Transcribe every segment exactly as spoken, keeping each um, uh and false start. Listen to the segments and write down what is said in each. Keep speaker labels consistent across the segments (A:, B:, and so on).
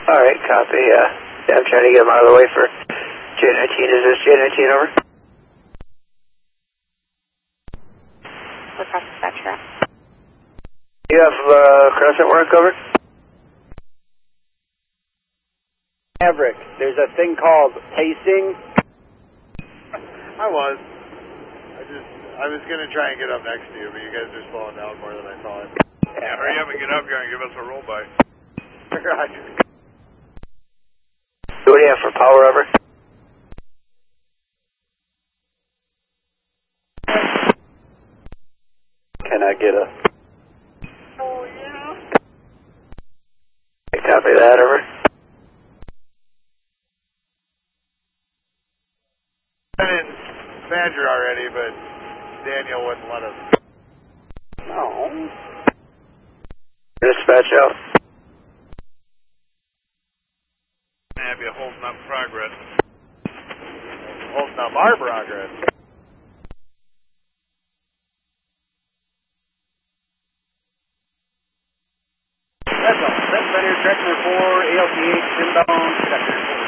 A: Alright, copy. Uh, yeah, I'm trying to get him out of the way for J nineteen. Is this J nineteen over?
B: Across the spectrum.
A: You have uh, crescent work over?
C: Maverick, there's a thing called pacing.
D: I was. I just, I was going to try and get up next to you, but you guys are slowing down more than I thought.
E: Yeah, hurry up and get up here and give us a roll by.
D: Roger.
A: What do you have for power over?
C: Can I get a...
D: Oh, yeah.
A: Copy that, over.
D: Been in Badger already, but Daniel wouldn't let us.
C: No.
A: Dispatch out.
E: Have you holding up progress?
D: Holding up our progress.
C: That's all. That's better. Track number four, A L T H, inbound, sector four.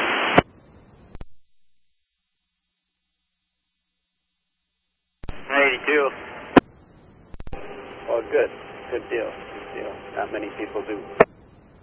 A: eighty-two.
C: Oh, good. Good deal. Good deal. Not many people do.